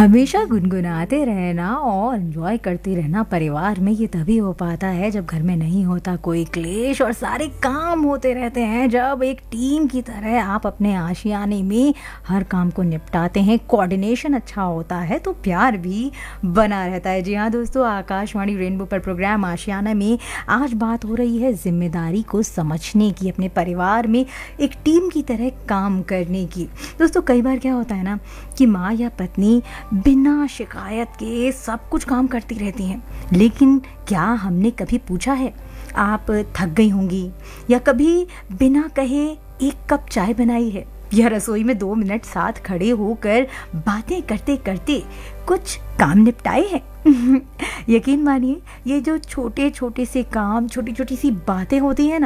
हमेशा गुनगुनाते रहना और एंजॉय करते रहना परिवार में ये तभी हो पाता है जब घर में नहीं होता कोई क्लेश और सारे काम होते रहते हैं। जब एक टीम की तरह आप अपने आशियाने में हर काम को निपटाते हैं, कोऑर्डिनेशन अच्छा होता है तो प्यार भी बना रहता है। जी हाँ दोस्तों, आकाशवाणी रेनबो पर प्रोग्राम आशियाना में आज बात हो रही है जिम्मेदारी को समझने की, अपने परिवार में एक टीम की तरह काम करने की। दोस्तों कई बार क्या होता है ना कि माँ या पत्नी बिना शिकायत के सब कुछ काम करती रहती हैं, लेकिन क्या हमने कभी पूछा है आप थक गई होंगी या कभी बिना कहे एक कप चाय बनाई है या रसोई में 2 मिनट साथ खड़े होकर बातें करते करते कुछ काम निपटाए हैं। यकीन मानिए ये जो छोटे छोटे से काम, छोटी छोटी सी बातें होती हैं ना,